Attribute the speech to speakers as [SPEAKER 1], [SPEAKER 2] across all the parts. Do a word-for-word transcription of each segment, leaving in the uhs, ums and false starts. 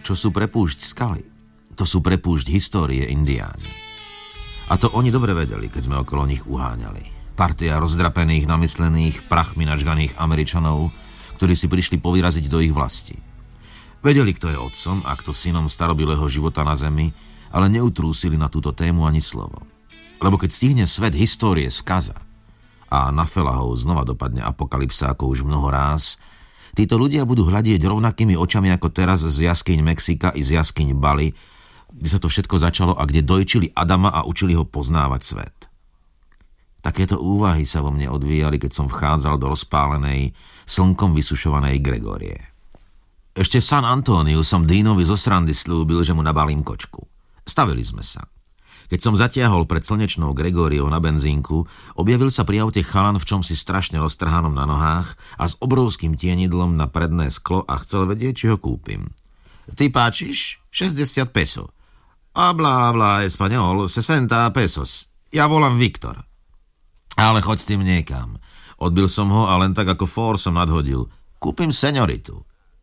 [SPEAKER 1] čo sú pre púšť skaly, to sú pre púšť histórie Indiáni. A to oni dobre vedeli, keď sme okolo nich uháňali. Partia rozdrapených, namyslených, prachmi načganých Američanov, ktorí si prišli povyraziť do ich vlasti. Vedeli, kto je otcom a kto synom starobilého života na zemi, ale neutrúsili na túto tému ani slovo. Lebo keď stihne svet histórie skaza a na felahov znova dopadne apokalypsa ako už mnoho ráz, títo ľudia budú hľadieť rovnakými očami ako teraz z jaskyň Mexika i z jaskyň Bali, kde sa to všetko začalo a kde dojčili Adama a učili ho poznávať svet. Takéto úvahy sa vo mne odvíjali, keď som vchádzal do rozpálenej, slnkom vysušovanej Gregórie. Ešte v San Antóniu som Deanovi zo srandy slúbil, že mu nabalím kočku. Stavili sme sa. Keď som zatiahol pred slnečnou Gregóriou na benzínku, objavil sa pri aute chalan v čomsi strašne roztrhanom na nohách a s obrovským tienidlom na predné sklo a chcel vedieť, či ho kúpim. Ty páčiš? šesťdesiat peso. Habla, habla español, sesenta pesos. Ja volám Viktor. Ale choď s tým niekam. Odbil som ho a len tak ako fór som nadhodil. Kúpim senioritu.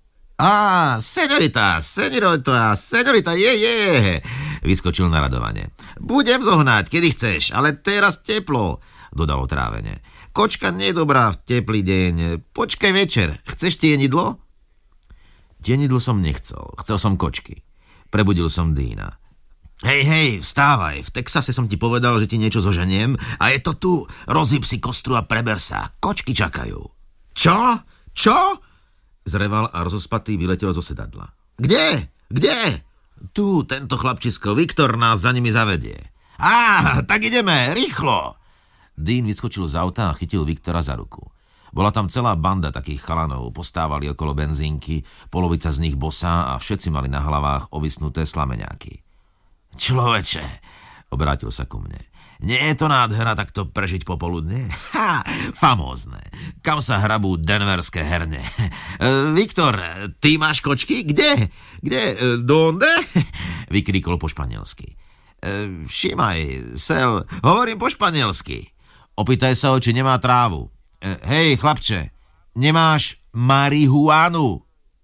[SPEAKER 1] Á, seniorita, seniorita, seniorita, je, je, vyskočil na radovanie. Budem zohnať, kedy chceš, ale teraz teplo, dodal otrávene. Kočka nie je dobrá v teplý deň. Počkaj večer, chceš tienidlo? Tienidlo som nechcel, chcel som kočky. Prebudil som Deana. Hej, hej, vstávaj, v Texase som ti povedal, že ti niečo zoženiem a je to tu. Rozhyb si kostru a preber sa, kočky čakajú. Čo? Čo? Zreval a rozospatý vyletel zo sedadla. Kde? Kde? Tu, tento chlapčisko, Viktor nás za nimi zavedie. Á, tak ideme, rýchlo! Dean vyskočil z auta a chytil Viktora za ruku. Bola tam celá banda takých chalanov, postávali okolo benzínky, polovica z nich bosá a všetci mali na hlavách ovisnuté slameňáky. Človeče, obrátil sa ku mne. Nie je to nádhera takto prežiť popoludne? Ha, famózne. Kam sa hrabú denverské herne? E, Viktor, ty máš kočky? Kde? Kde? E, donde? Vykríkol po španielsky. E, všimaj, sel, hovorím po španielsky. Opýtaj sa ho, či nemá trávu. E, hej, chlapče, nemáš marihuanu?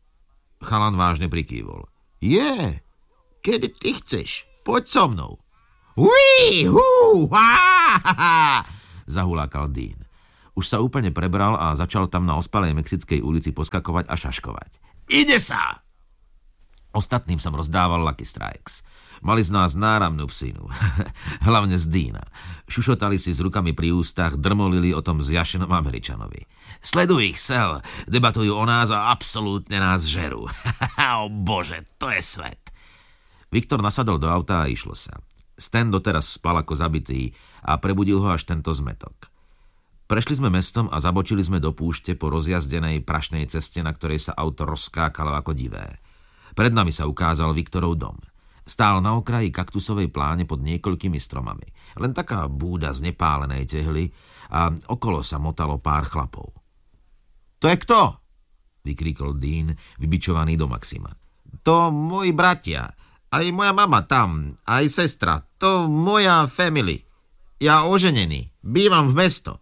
[SPEAKER 1] Chalan vážne prikývol. Je, kedy ty chceš? Poď so mnou. Uí, hú, há, há, há, zahulákal Dean. Už sa úplne prebral a začal tam na ospalej Mexickej ulici poskakovať a šaškovať. Ide sa! Ostatným som rozdával Lucky Strikes. Mali z nás náramnú psinu. Hlavne z Deana. Šušotali si s rukami pri ústach, drmolili o tom zjašenom Američanovi. Sleduj ich, sel, debatujú o nás a absolútne nás žerú. O bože, to je svet. Viktor nasadol do auta a išlo sa. Stan doteraz spal ako zabitý a prebudil ho až tento zmetok. Prešli sme mestom a zabočili sme do púšte po rozjazdenej prašnej ceste, na ktorej sa auto rozskákalo ako divé. Pred nami sa ukázal Viktorov dom. Stál na okraji kaktusovej pláne pod niekoľkými stromami. Len taká búda z nepálenej tehly a okolo sa motalo pár chlapov. To je kto? Vykríkol Dean, vybičovaný do maxima. To moji bratia. Aj moja mama tam, aj sestra. To moja family. Ja oženený. Bývam v mesto.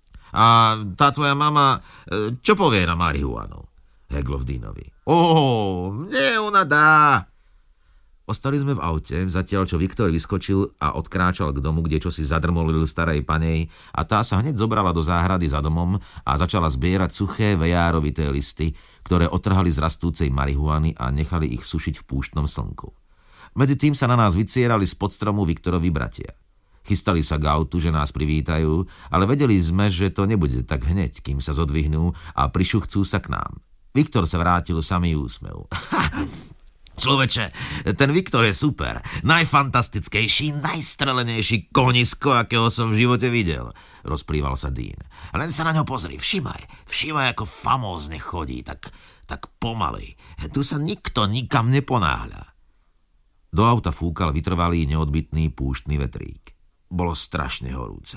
[SPEAKER 1] A tá tvoja mama, čo povie na marihuanu? Heglo v Deanovi. Ó, mne ona dá. Ostali sme v aute, zatiaľ čo Viktor vyskočil a odkráčal k domu, kde čosi zadrmolil starej panej a tá sa hneď zobrala do záhrady za domom a začala zbierať suché vejárovité listy, ktoré otrhali z rastúcej marihuany a nechali ich sušiť v púštnom slnku. Medzi tým sa na nás vycierali spod stromu Viktorovi bratia. Chystali sa k autu, že nás privítajú, ale vedeli sme, že to nebude tak hneď, kým sa zodvihnú a prišuchcú sa k nám. Viktor sa vrátil samý úsmev. Človeče, ten Viktor je super. Najfantastickejší, najstrelenejší konisko, akého som v živote videl. Rozplýval sa Dean. Len sa na ňo pozri, všimaj. Všimaj, ako famózne chodí, tak, tak pomaly. Tu sa nikto nikam neponáhľa. Do auta fúkal vytrvalý, neodbytný púštny vetrík. Bolo strašne horúco.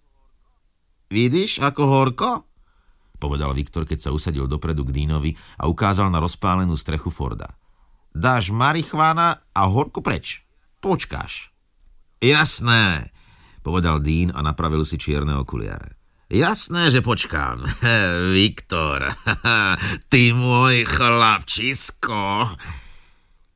[SPEAKER 1] Vidíš, ako horko? Povedal Viktor, keď sa usadil dopredu k Deanovi a ukázal na rozpálenú strechu Forda. Dáš marihuana a horku preč. Počkáš. Jasné, povedal Dean a napravil si čierne okuliare. Jasné, že počkám. Viktor, ty môj chlapčisko.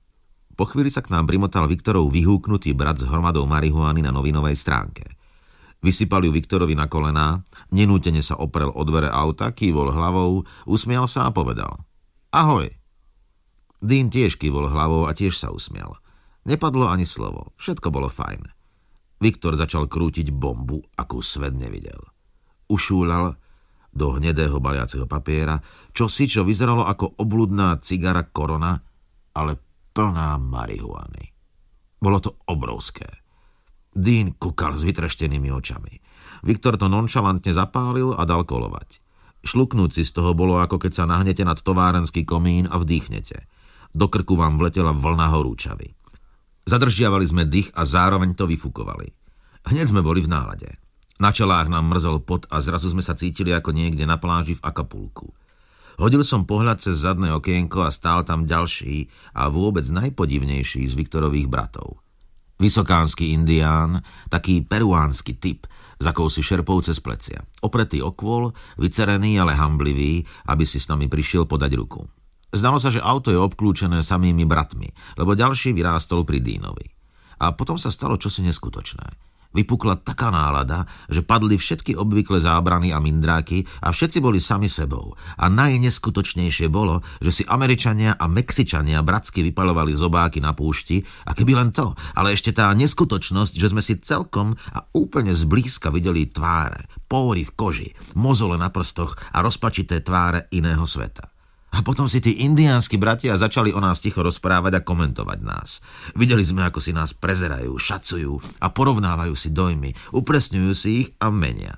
[SPEAKER 1] Po chvíli sa k nám primotal Viktorov vyhúknutý brat s hromadou marihuany na novinovej stránke. Vysypal ju Viktorovi na kolená, nenútene sa oprel o dvere auta, kývol hlavou, usmial sa a povedal: Ahoj. Dean tiež kývol hlavou a tiež sa usmial. Nepadlo ani slovo, všetko bolo fajn. Viktor začal krútiť bombu, akú svet nevidel. Ušúľal do hnedého baliaceho papiera, čo si čo vyzeralo ako obludná cigara Corona, ale plná marihuany. Bolo to obrovské. Dean kúkal s vytreštenými očami. Viktor to nonšalantne zapálil a dal kolovať. Šluknúť si z toho bolo, ako keď sa nahnete nad továrenský komín a vdýchnete. Do krku vám vletela vlna horúčavy. Zadržiavali sme dých a zároveň to vyfukovali. Hneď sme boli v nálade. Na čelách nám mrzol pot a zrazu sme sa cítili ako niekde na pláži v Acapulku. Hodil som pohľad cez zadné okienko a stál tam ďalší a vôbec najpodivnejší z Viktorových bratov. Vysokánsky indián, taký peruánsky typ, s akousi šerpou cez plecia. Opretý o kôl, vycerený, ale hamblivý, aby si s nami prišiel podať ruku. Zdalo sa, že auto je obklúčené samými bratmi, lebo ďalší vyrástol pri Deanovi. A potom sa stalo čosi neskutočné. Vypukla taká nálada, že padli všetky obvyklé zábrany a mindráky a všetci boli sami sebou. A najneskutočnejšie bolo, že si Američania a Mexičania bratsky vypaľovali zobáky na púšti a keby len to, ale ešte tá neskutočnosť, že sme si celkom a úplne zblízka videli tváre, póry v koži, mozole na prstoch a rozpačité tváre iného sveta. A potom si tí indiánsky bratia začali o nás ticho rozprávať a komentovať nás. Videli sme, ako si nás prezerajú, šacujú a porovnávajú si dojmy, upresňujú si ich a menia.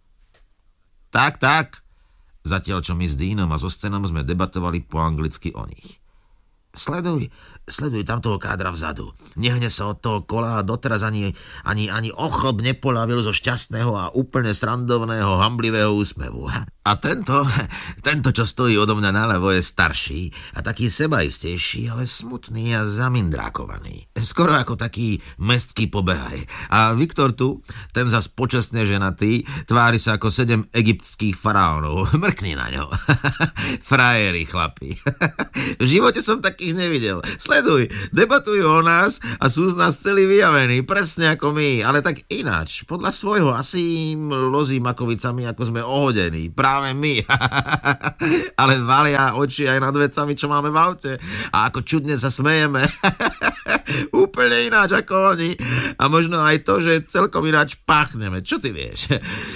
[SPEAKER 1] Tak, tak. Zatiaľ, čo my s Deanom a so Stenom sme debatovali po anglicky o nich. Sleduj, sleduj tam toho kádra vzadu. Nehne sa od toho kola a doteraz ani, ani, ani ochlb nepolavil zo šťastného a úplne srandovného, hamblivého úsmevu. A tento, tento, čo stojí odo mňa naľavo, je starší a taký sebaistejší, ale smutný a zamindrákovaný. Skoro ako taký mestský pobehaj. A Viktor tu, ten zas počestne ženatý, tvári sa ako sedem egyptských faraónov. Mrkni na ňo. Frajeri, chlapi. V živote som takých nevidel. Sleduj, debatujú o nás a sú z nás celí vyjavení, presne ako my, ale tak ináč. Podľa svojho asi im lozí makovicami, ako sme ohodení. Práve my. Ale valia oči aj nad vecami, čo máme v aute. A ako čudne sa smejeme. Úplne ináč ako oni. A možno aj to, že celkom ináč páchneme. Čo ty vieš?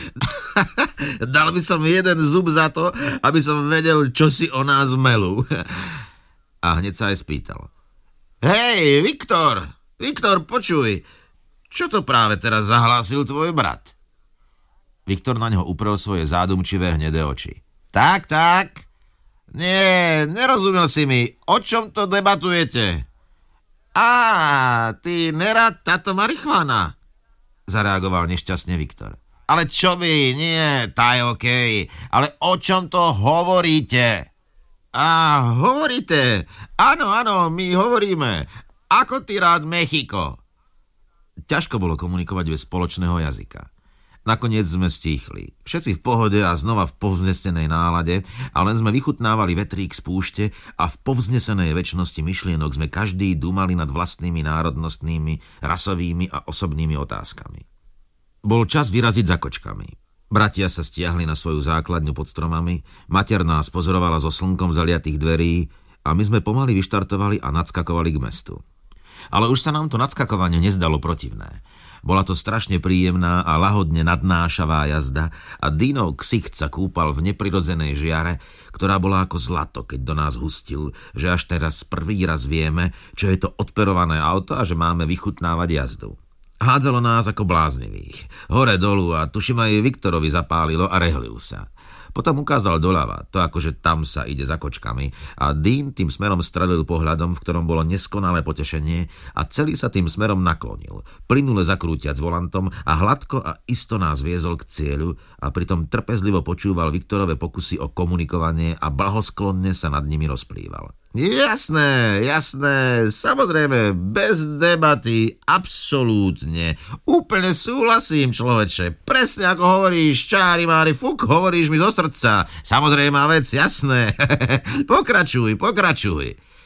[SPEAKER 1] Dal by som jeden zub za to, aby som vedel, čo si o nás melú. A hneď sa aj spýtal. Hej, Viktor, Viktor, počuj, čo to práve teraz zahlásil tvoj brat? Viktor na ňo uprel svoje zádumčivé hnedé oči. Tak, tak. Nie, nerozumel si mi. O čom to debatujete? Á, ty nerad táto marihuana, zareagoval nešťastne Viktor. Ale čo by, nie, tá je okej. Ale o čom to hovoríte? Á, hovoríte. Áno, áno, my hovoríme. Ako ty rád Mexiko? Ťažko bolo komunikovať bez spoločného jazyka. Nakoniec sme stíchli. Všetci v pohode a znova v povznesenej nálade a len sme vychutnávali vetrík z púšte a v povznesenej večnosti myšlienok sme každý dumali nad vlastnými národnostnými, rasovými a osobnými otázkami. Bol čas vyraziť za kočkami. Bratia sa stiahli na svoju základňu pod stromami, mater nás pozorovala zo slnkom zaliatých dverí a my sme pomaly vyštartovali a nadskakovali k mestu. Ale už sa nám to nadskakovanie nezdalo protivné. Bola to strašne príjemná a lahodne nadnášavá jazda a Deanov ksicht sa kúpal v neprirodzenej žiare, ktorá bola ako zlato, keď do nás hustil, že až teraz prvý raz vieme, čo je to odperované auto a že máme vychutnávať jazdu. Hádzalo nás ako bláznivých. Hore dolu a tuším aj Viktorovi zapálilo a rehlil sa. Potom ukázal doľava, to akože tam sa ide za kočkami a Dean tým smerom strelil pohľadom, v ktorom bolo neskonalé potešenie a celý sa tým smerom naklonil, plynule zakrútiac volantom a hladko a isto nás viezol k cieľu a pritom trpezlivo počúval Viktorove pokusy o komunikovanie a blahosklonne sa nad nimi rozplýval. Jasné, jasné, samozrejme, bez debaty, absolútne. Úplne súhlasím, človeče. Presne ako hovoríš, čári mári fuk, hovoríš mi zo srdca. Samozrejmá vec, jasné. Pokračuj, pokračuj.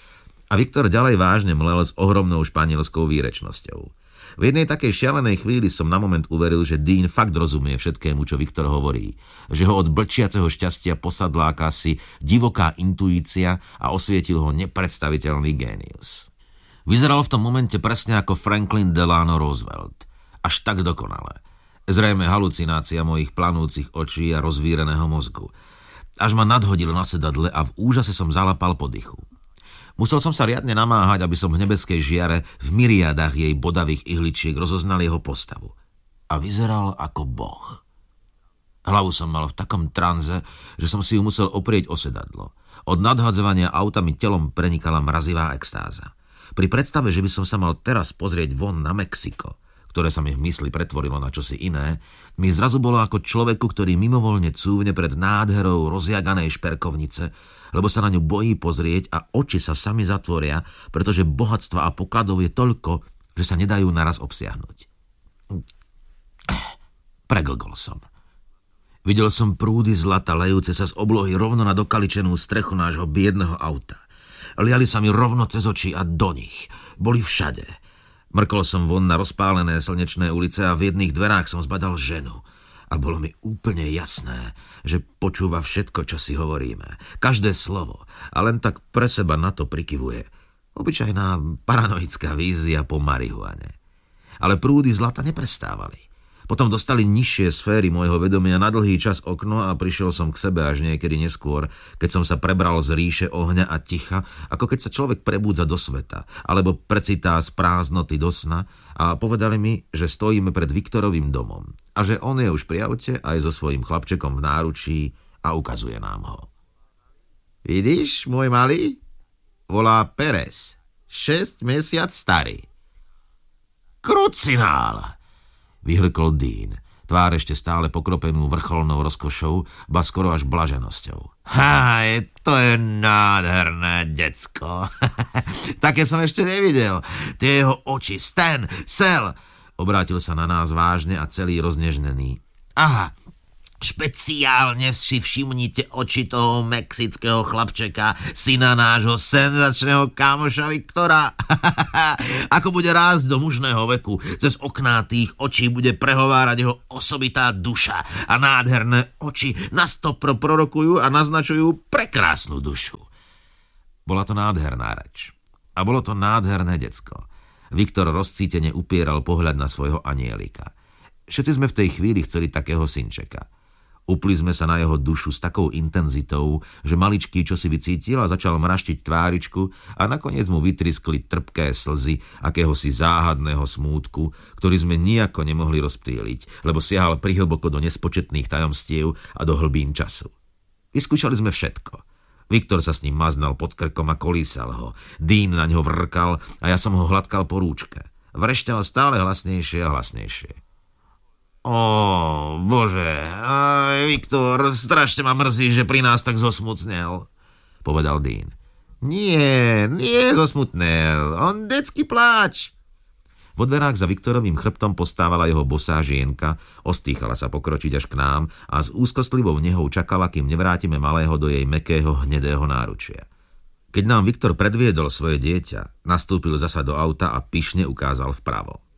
[SPEAKER 1] A Viktor ďalej vážne mlel s ohromnou španielskou výrečnosťou. V jednej takej šialenej chvíli som na moment uveril, že Dean fakt rozumie všetkému, čo Viktor hovorí. Že ho od blčiaceho šťastia posadla akási divoká intuícia a osvietil ho nepredstaviteľný génius. Vyzeral v tom momente presne ako Franklin Delano Roosevelt. Až tak dokonale. Zrejme halucinácia mojich planúcich očí a rozvíreného mozgu. Až ma nadhodil na sedadle a v úžase som zalapal po dychu. Musel som sa riadne namáhať, aby som v nebeskej žiare v myriádach jej bodavých ihličiek rozoznal jeho postavu. A vyzeral ako boh. Hlavu som mal v takom tranze, že som si ju musel oprieť o sedadlo. Od nadhadzovania auta mi telom prenikala mrazivá extáza. Pri predstave, že by som sa mal teraz pozrieť von na Mexiko, ktoré sa mi v mysli pretvorilo na čosi iné, mi zrazu bolo ako človeku, ktorý mimovoľne cúvne pred nádherou rozjaganej šperkovnice, lebo sa na ňu bojí pozrieť a oči sa sami zatvoria, pretože bohatstva a pokladov je toľko, že sa nedajú naraz obsiahnuť. Preglgol som. Videl som prúdy zlata lejúce sa z oblohy rovno na dokaličenú strechu nášho biedného auta. Liali sa mi rovno cez oči a do nich. Boli všade. Mrkol som von na rozpálené slnečné ulice a v jedných dverách som zbadal ženu. A bolo mi úplne jasné, že počúva všetko, čo si hovoríme. Každé slovo. A len tak pre seba na to prikyvuje. Obyčajná paranoická vízia po marihuane. Ale prúdy zlata neprestávali. Potom dostali nižšie sféry môjho vedomia na dlhý čas okno a prišiel som k sebe až niekedy neskôr, keď som sa prebral z ríše ohňa a ticha, ako keď sa človek prebúdza do sveta, alebo precitá z prázdnoty do sna a povedali mi, že stojíme pred Viktorovým domom a že on je už pri aute aj so svojím chlapčekom v náručí a ukazuje nám ho. Vidíš, môj malý? Volá Pérez, šesť mesiac starý. Krucinál! Vyhrkol Dean, tvár ešte stále pokropenú vrcholnou rozkošou, ba skoro až blaženosťou. Ha, je, to je nádherné decko. Také som ešte nevidel. Tie jeho oči, Stan, Sel. Obrátil sa na nás vážne a celý roznežnený. Aha, špeciálne si všimnite oči toho mexického chlapčeka, syna nášho senzačného kamoša Viktora. Ako bude rásť do mužného veku, cez okná tých očí bude prehovárať jeho osobitá duša a nádherné oči nastopro prorokujú a naznačujú prekrásnu dušu. Bola to nádherná reč. A bolo to nádherné decko. Viktor rozcítene upieral pohľad na svojho anielika. Všetci sme v tej chvíli chceli takého synčeka. Upli sme sa na jeho dušu s takou intenzitou, že maličký čosi vycítil a začal mraštiť tváričku a nakoniec mu vytriskli trpké slzy akéhosi záhadného smútku, ktorý sme nijako nemohli rozptýliť, lebo siahal prihlboko do nespočetných tajomstiev a do hlbín času. Vyskúšali sme všetko. Viktor sa s ním maznal pod krkom a kolísal ho. Dean na ňo vrkal a ja som ho hladkal po rúčke. Vrešťal stále hlasnejšie a hlasnejšie. Ó, bože, aj Viktor, strašne ma mrzí, že pri nás tak zosmutnel, povedal Dean. Nie, nie zosmutnel, on decky pláč. Vo dverách za Viktorovým chrbtom postávala jeho bosá žienka, ostýchala sa pokročiť až k nám a s úzkostlivou nehou čakala, kým nevrátime malého do jej mäkkého hnedého náručia. Keď nám Viktor predviedol svoje dieťa, nastúpil zasa do auta a pyšne ukázal vpravo.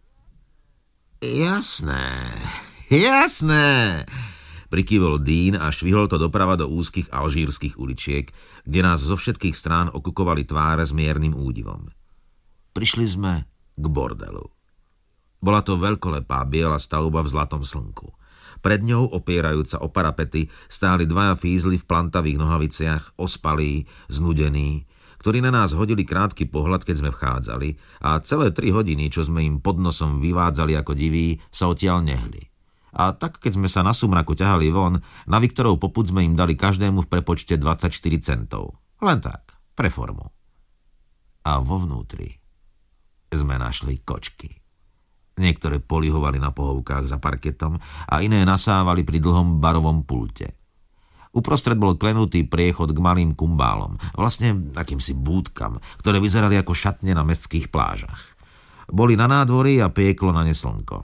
[SPEAKER 1] Jasné, jasné, prikývol Dean a švihol to doprava do úzkých alžírskych uličiek, kde nás zo všetkých strán okukovali tváre s miernym údivom. Prišli sme k bordelu. Bola to veľkolepá biela stavba v zlatom slnku. Pred ňou, opierajúca o parapety, stáli dvaja fízli v plantavých nohaviciach, ospalí, znudení, ktorí na nás hodili krátky pohľad, keď sme vchádzali, a celé tri hodiny, čo sme im pod nosom vyvádzali ako diví, sa odtiaľ nehli. A tak, keď sme sa na sumraku ťahali von, na Viktorov popud sme im dali každému v prepočte dvadsaťštyri centov. Len tak, pre formu. A vo vnútri sme našli kočky. Niektoré polihovali na pohovkách za parketom a iné nasávali pri dlhom barovom pulte. Uprostred bol klenutý priechod k malým kumbálom, vlastne akýmsi búdkam, ktoré vyzerali ako šatne na mestských plážach. Boli na nádvorí a pieklo na ne slnko.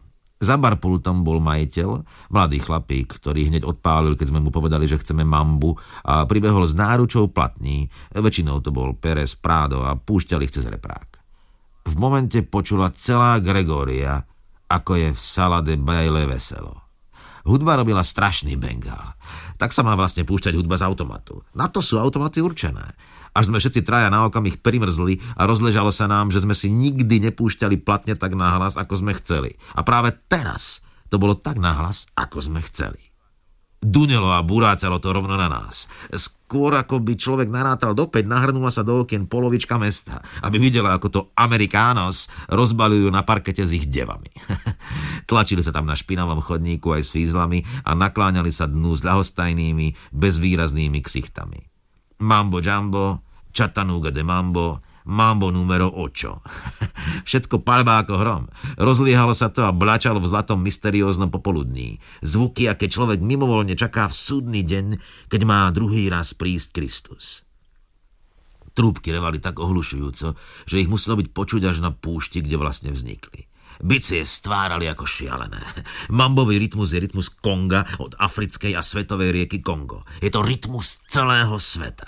[SPEAKER 1] Za barpultom bol majiteľ, mladý chlapík, ktorý hneď odpálil, keď sme mu povedali, že chceme mambu, a pribehol s náručou platní. Väčšinou to bol Pérez, Prado a púšťali ich cez reprák. V momente počula celá Gregória, ako je v Salade Baile veselo. Hudba robila strašný bengál. Tak sa má vlastne púšťať hudba z automatu. Na to sú automaty určené. Až sme všetci traja na okamih primrzli a rozležalo sa nám, že sme si nikdy nepúšťali platne tak nahlas, ako sme chceli. A práve teraz to bolo tak nahlas, ako sme chceli. Dunelo a burácalo to rovno na nás. Skôr ako by človek narátal dopäť, nahrnula sa do okien polovička mesta, aby videla, ako to Amerikános rozbaľujú na parkete s ich devami. Tlačili sa tam na špinavom chodníku aj s fízlami a nakláňali sa dnu s ľahostajnými, bezvýraznými ksichtami. Mambo Jumbo, Chattanooga de Mambo, Mambo numero osem. Všetko palbá ako hrom. Rozliehalo sa to a blačalo v zlatom mysterióznom popoludní. Zvuky, aké človek mimovoľne čaká v súdny deň, keď má druhý raz prísť Kristus. Trúbky revali tak ohlušujúco, že ich muselo byť počuť až na púšti, kde vlastne vznikli. Bicie stvárali ako šialené. Mambový rytmus je rytmus Konga od africkej a svetovej rieky Kongo. Je to rytmus celého sveta.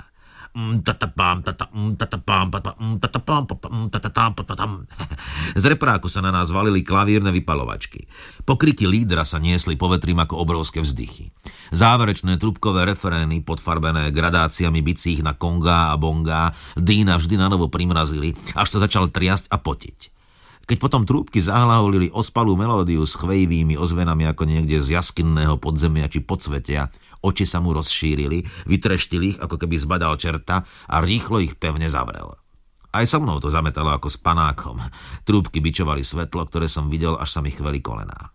[SPEAKER 1] Z repráku sa na nás valili klavírne vypalovačky. Pokriky lídra sa niesli povetrím ako obrovské vzdychy. Záverečné trúbkové refrény, podfarbené gradáciami bicích na Konga a Bonga, Dína vždy nanovo primrazili, až sa začal triasť a potiť. Keď potom trúbky zahlaholili ospalú melódiu s chvejivými ozvenami ako niekde z jaskinného podzemia či podsvetia, oči sa mu rozšírili, vytreštili ich, ako keby zbadal čerta a rýchlo ich pevne zavrel. Aj so mnou to zametalo ako s panákom. Trúbky bičovali svetlo, ktoré som videl, až sa mi chveli kolená.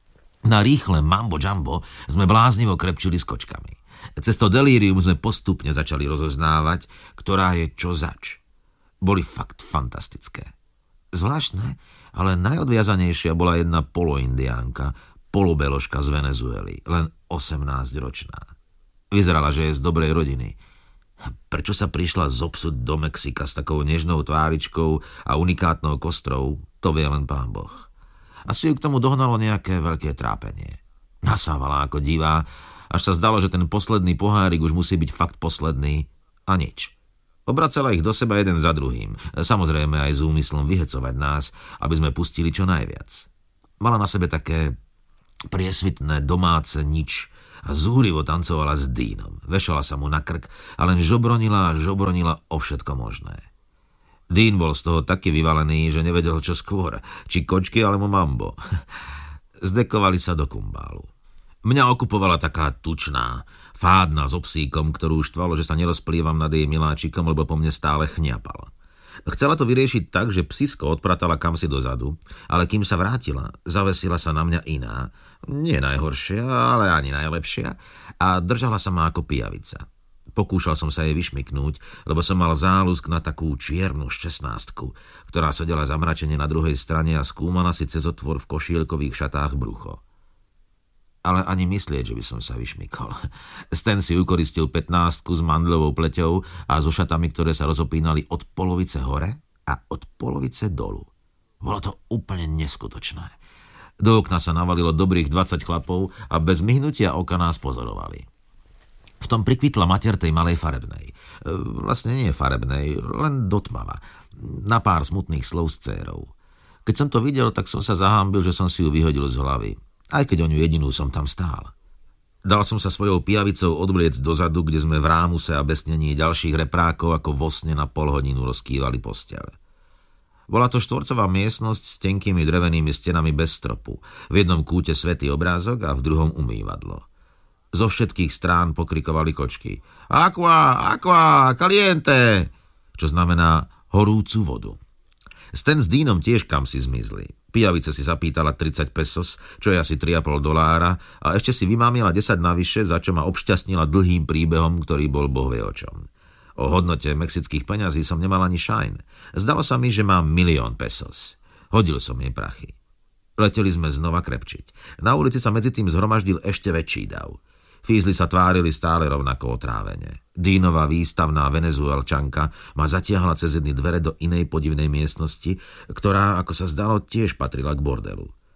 [SPEAKER 1] Na rýchle Mambo Jumbo sme bláznivo krepčili s kočkami. Cez to delírium sme postupne začali rozoznávať, ktorá je čo zač. Boli fakt fantastické. Zvláštne, ale najodviazanejšia bola jedna poloindiánka, polobeložka z Venezuely, len osemnásťročná. Vyzerala, že je z dobrej rodiny. Prečo sa prišla zobsuť do Mexika s takou nežnou tváričkou a unikátnou kostrou, to vie len Pán Boh. Asi ju k tomu dohnalo nejaké veľké trápenie. Nasávala ako divá, až sa zdalo, že ten posledný pohárik už musí byť fakt posledný a nič. Obracala ich do seba jeden za druhým, samozrejme aj s úmyslom vyhecovať nás, aby sme pustili čo najviac. Mala na sebe také priesvitné domáce nič a zúrivo tancovala s Dínom. Vešala sa mu na krk a len žobronila a žobronila o všetko možné. Dín bol z toho taký vyvalený, že nevedel čo skôr, či kočky alebo mambo. Zdekovali sa do kumbálu. Mňa okupovala taká tučná, fádna s obsíkom, ktorú štvalo, že sa nerozplývam nad jej miláčikom, lebo po mne stále chňapal. Chcela to vyriešiť tak, že psisko odpratala kamsi dozadu, ale kým sa vrátila, zavesila sa na mňa iná, nie najhoršia, ale ani najlepšia, a držala sa ma ako pijavica. Pokúšal som sa jej vyšmyknúť, lebo som mal záľusk na takú čiernu šestnástku, ktorá sedela zamračene na druhej strane a skúmala si cez otvor v košielkových šatách brucho. Ale ani myslieť, že by som sa vyšmykol. Stan si ukoristil pätnástku s mandľovou pleťou a so šatami, ktoré sa rozopínali od polovice hore a od polovice dolu. Bolo to úplne neskutočné. Do okna sa navalilo dobrých dvadsať chlapov a bez myhnutia oka nás pozorovali. V tom prikvitla matier tej malej farebnej. Vlastne nie farebnej, len dotmava. Na pár smutných slov s dcérou. Keď som to videl, tak som sa zahámbil, že som si ju vyhodil z hlavy. Aj keď o ňu jedinú som tam stál. Dal som sa svojou pijavicou odvliecť dozadu, kde sme v rámuse a besnení ďalších reprákov ako vo sne na polhodinu rozkývali postele. Bola to štvorcová miestnosť s tenkými drevenými stenami bez stropu. V jednom kúte svätý obrázok a v druhom umývadlo. Zo všetkých strán pokrikovali kočky. Aqua, aqua, caliente, čo znamená horúcu vodu. Stan s Dínom tiež kam si zmizli. Pijavica si zapýtala tridsať pesos, čo je asi tri a pol dolára, a ešte si vymámila desať navyše, za čo ma obšťastnila dlhým príbehom, ktorý bol bohvie o čom. O hodnote mexických peňazí som nemal ani šajn. Zdalo sa mi, že mám milión pesos. Hodil som jej prachy. Leteli sme znova krepčiť. Na ulici sa medzi tým zhromaždil ešte väčší dav. Fízli sa tvárili stále rovnako otrávene. Dínova výstavná Venezuelčanka ma zatiahla cez jedny dvere do inej podivnej miestnosti, ktorá, ako sa zdalo, tiež patrila k bordelu.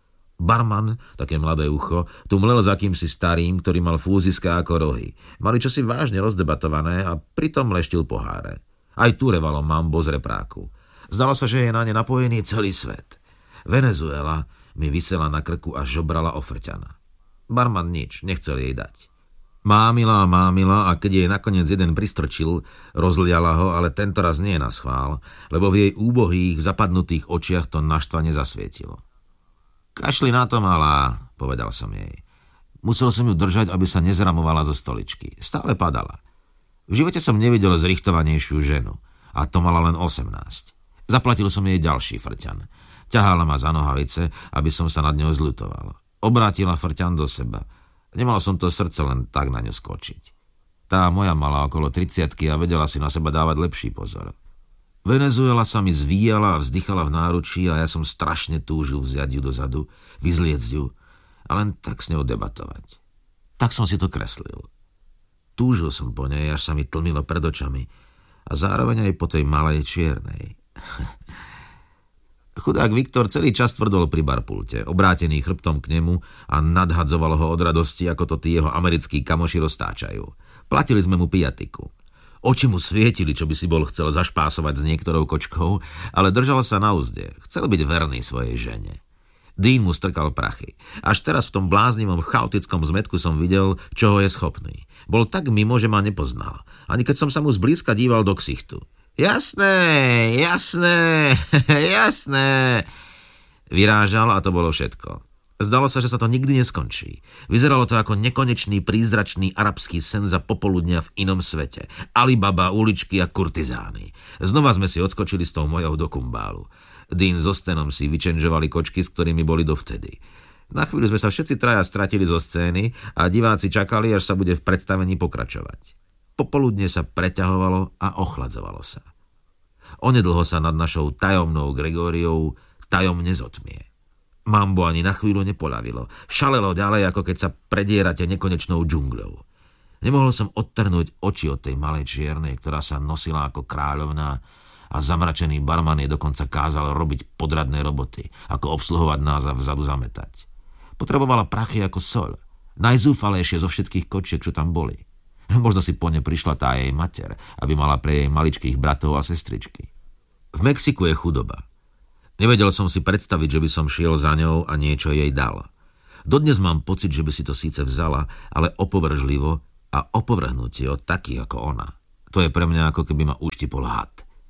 [SPEAKER 1] Barman, také mladé ucho, tu mlel za kýmsi starým, ktorý mal fúziska ako rohy. Mali čosi vážne rozdebatované a pritom leštil poháre. Aj tu revalo mambo z repráku. Zdalo sa, že je na ne napojený celý svet. Venezuela mi visela na krku a žobrala ofrťana. Barman nič, nechcel jej dať. Mámila a mámila a keď jej nakoniec jeden pristrčil, rozliala ho, ale tentoraz nie na schvál, lebo v jej úbohých, zapadnutých očiach to naštvane zasvietilo. Kašli na to, malá, povedal som jej. Musel som ju držať, aby sa nezramovala zo stoličky. Stále padala. V živote som nevidel zrichtovanejšiu ženu. A to mala len osemnásť. Zaplatil som jej ďalší frťan. Ťahala ma za nohavice, aby som sa nad ňou zľutoval. Obrátila frťan do seba. Nemal som to srdce len tak na ňu skočiť. Tá moja mala okolo tridsiatky a vedela si na seba dávať lepší pozor. Venezuela sa mi zvíjala a vzdychala v náručí a ja som strašne túžil vziať ju dozadu, vyzliecť ju a len tak s ňou debatovať. Tak som si to kreslil. Túžil som po nej, až sa mi tlmilo pred očami a zároveň aj po tej malej čiernej. Chudák Viktor celý čas tvrdol pri barpulte, obrátený chrbtom k nemu a nadhadzoval ho od radosti, ako to tí jeho americkí kamoši roztáčajú. Platili sme mu pijatiku. Oči mu svietili, čo by si bol chcel zašpásovať s niektorou kočkou, ale držal sa na uzde. Chcel byť verný svojej žene. Dean mu strkal prachy. Až teraz v tom bláznivom chaotickom zmetku som videl, čoho je schopný. Bol tak mimo, že ma nepoznal. Ani keď som sa mu zblízka díval do ksichtu. Jasné, jasné, jasné. Vyrážal a to bolo všetko. Zdalo sa, že sa to nikdy neskončí. Vyzeralo to ako nekonečný prízračný arabský sen za popoludnia v inom svete. Alibaba, uličky a kurtizány. Znova sme si odskočili s tou mojou do kumbálu. Dean so Stenom si vyčenžovali kočky, s ktorými boli dovtedy. Na chvíľu sme sa všetci traja stratili zo scény a diváci čakali, až sa bude v predstavení pokračovať. Popoludne sa preťahovalo a ochladzovalo sa. Onedlho sa nad našou tajomnou Gregóriou tajomne zotmie. Mambo ani na chvíľu nepoľavilo. Šalelo ďalej, ako keď sa predierate nekonečnou džungľou. Nemohol som odtrhnúť oči od tej malej čiernej, ktorá sa nosila ako kráľovná a zamračený barman jej dokonca kázal robiť podradné roboty, ako obsluhovať nás a vzadu zametať. Potrebovala prachy ako soľ. Najzúfalejšie zo všetkých kočiek, čo tam boli. Možno si po ne prišla tá jej mater, aby mala pre jej maličkých bratov a sestričky. V Mexiku je chudoba. Nevedel som si predstaviť, že by som šiel za ňou a niečo jej dal. Dodnes mám pocit, že by si to síce vzala, ale opovržlivo a opovrhnutie od takých ako ona. To je pre mňa ako keby ma uštipol had.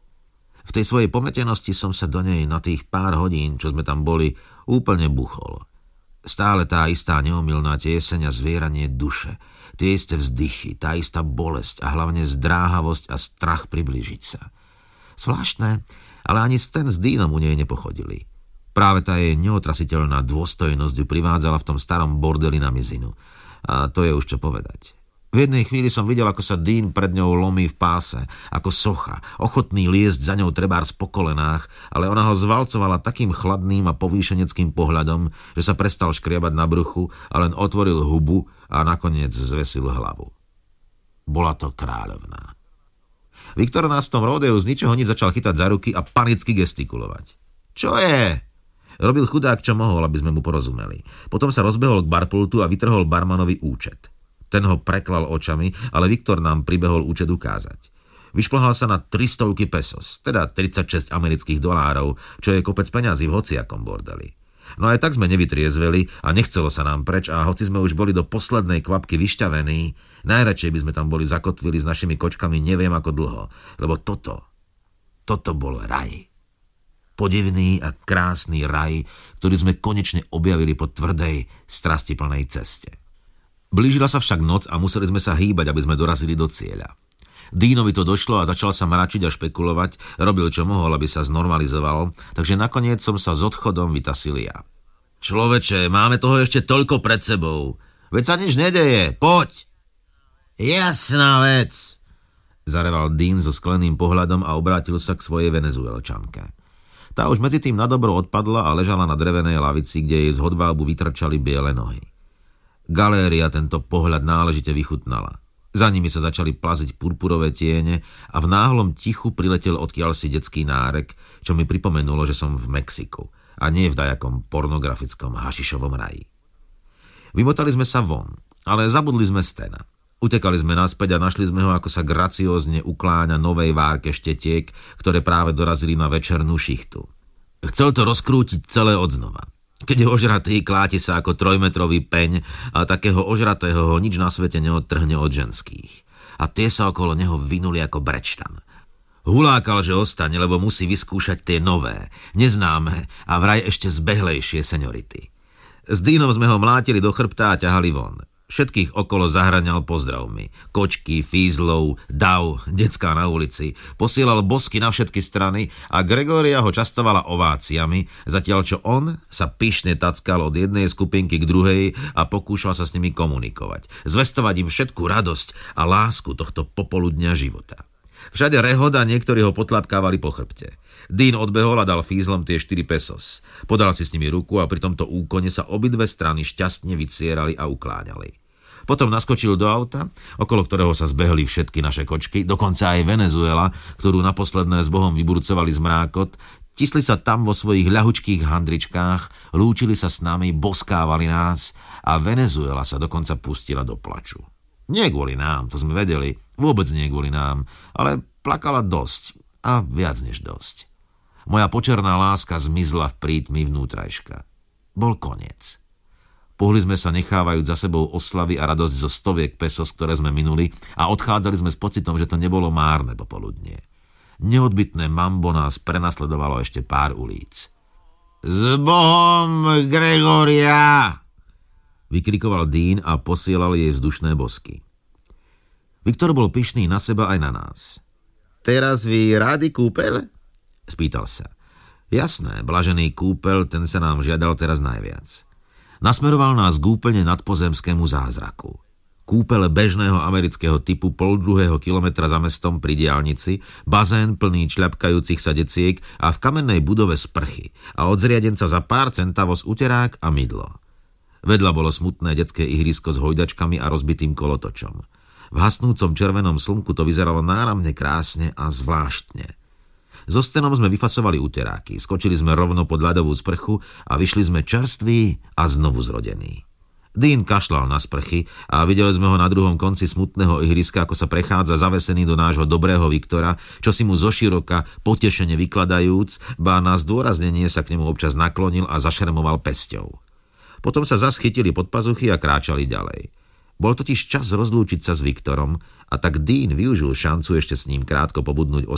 [SPEAKER 1] V tej svojej pometenosti som sa do nej na tých pár hodín, čo sme tam boli, úplne buchol. Stále tá istá neomylná tieseň a zvieranie duše, tie isté vzdychy, tá istá bolesť a hlavne zdráhavosť a strach priblížiť sa. Zvláštne, ale ani Stan s Deanom u nej nepochodili. Práve tá jej neotrasiteľná dôstojnosť ju privádzala v tom starom bordeli na mizinu. A to je už čo povedať. V jednej chvíli som videl, ako sa Dean pred ňou lomí v páse, ako socha, ochotný liesť za ňou trebárs po kolenách, ale ona ho zvalcovala takým chladným a povýšeneckým pohľadom, že sa prestal škriabať na bruchu a len otvoril hubu a nakoniec zvesil hlavu. Bola to kráľovná. Viktor nás v tom ródeu z ničoho nič začal chytať za ruky a panicky gestikulovať. Čo je? Robil chudák, čo mohol, aby sme mu porozumeli. Potom sa rozbehol k barpultu a vytrhol barmanovi účet. Ten ho preklal očami, ale Viktor nám pribehol účet ukázať. Vyšplhal sa na tristovky pesos, teda tridsaťšesť amerických dolárov, čo je kopec peňazí v hociakom bordeli. No aj tak sme nevytriezveli a nechcelo sa nám preč a hoci sme už boli do poslednej kvapky vyšťavení, najradšej by sme tam boli zakotvili s našimi kočkami neviem ako dlho, lebo toto, toto bol raj. Podivný a krásny raj, ktorý sme konečne objavili po tvrdej, strastiplnej ceste. Blížila sa však noc a museli sme sa hýbať, aby sme dorazili do cieľa. Deanovi to došlo a začal sa mračiť a špekulovať, robil čo mohol, aby sa znormalizoval, takže nakoniec som sa s odchodom vytasil ja. Človeče, máme toho ešte toľko pred sebou. Veď sa nič nedeje, poď! Jasná vec, zareval Dean so skleným pohľadom a obrátil sa k svojej Venezuelčanke. Tá už medzi tým nadobro odpadla a ležala na drevenej lavici, kde jej z hodvábu vytrčali biele nohy. Galéria tento pohľad náležite vychutnala. Za nimi sa začali plaziť purpurové tiene a v náhlom tichu priletel odkiaľ si detský nárek, čo mi pripomenulo, že som v Mexiku. a nie v dajakom pornografickom hašišovom raji. Vymotali sme sa von, ale zabudli sme Stena. Utekali sme naspäť a našli sme ho, ako sa graciózne ukláňa novej várke štetiek, ktoré práve dorazili na večernú šichtu. Chcel to rozkrútiť celé odznova. Keď je ožratý, kláti sa ako trojmetrový peň a takého ožratého ho nič na svete neodtrhne od ženských. A tie sa okolo neho vinuli ako brečtan. Hulákal, že ostane, lebo musí vyskúšať tie nové, neznáme a vraj ešte zbehlejšie seniority. S Deanom sme ho mlátili do chrbta a ťahali von. Všetkých okolo zahraňal pozdravmi. Kočky, fízlov, dav, decká na ulici. Posielal bosky na všetky strany a Gregoria ho častovala ováciami, zatiaľ čo on sa pyšne tackal od jednej skupinky k druhej a pokúšal sa s nimi komunikovať. Zvestovať im všetku radosť a lásku tohto popoludňa života. Všade rehod a niektorí ho potlapkávali po chrbte. Dean odbehol a dal fízlom tie štyri pesos. Podal si s nimi ruku a pri tomto úkone sa obidve strany šťastne vycierali a ukláňali. Potom naskočil do auta, okolo ktorého sa zbehli všetky naše kočky, dokonca aj Venezuela, ktorú naposledné s Bohom vyburcovali zmrákot, tisli sa tam vo svojich ľahučkých handričkách, lúčili sa s nami, boskávali nás a Venezuela sa dokonca pustila do plaču. Nie kvôli nám, to sme vedeli, vôbec nie kvôli nám, ale plakala dosť a viac než dosť. Moja počerná láska zmizla v prítmi vnútrajška. Bol koniec. Pohli sme sa nechávajúc za sebou oslavy a radosť zo stoviek pesos, ktoré sme minuli a odchádzali sme s pocitom, že to nebolo márne popoludnie. Neodbytné mambo nás prenasledovalo ešte pár ulic. S Bohom, Gregoria! Vykrikoval Dean a posielal jej vzdušné bosky. Viktor bol pyšný na seba aj na nás. Teraz vy rádi kúpeľ? Spýtal sa. Jasné, blažený kúpeľ, ten sa nám žiadal teraz najviac. Nasmeroval nás k úplne nadpozemskému zázraku. Kúpeľ bežného amerického typu pol druhého kilometra za mestom pri diaľnici, bazén plný čľapkajúcich sa deciek a v kamennej budove sprchy a od zriadenca za pár centavos uterák a mydlo. Vedľa bolo smutné detské ihrisko s hojdačkami a rozbitým kolotočom. V hasnúcom červenom slnku to vyzeralo náramne krásne a zvláštne. So Stenom sme vyfasovali uteráky, skočili sme rovno pod ľadovú sprchu a vyšli sme čerství a znovu zrodení. Dean kašľal na sprchy a videli sme ho na druhom konci smutného ihriska, ako sa prechádza zavesený do nášho dobrého Viktora, čo si mu zoširoka, potešene vykladajúc, ba na zdôraznenie sa k nemu občas naklonil a zašermoval pesťou. Potom sa zas chytili pod pazuchy a kráčali ďalej. Bol totiž čas rozlúčiť sa s Viktorom a tak Dean využil šancu ešte s ním krátko pobudnúť o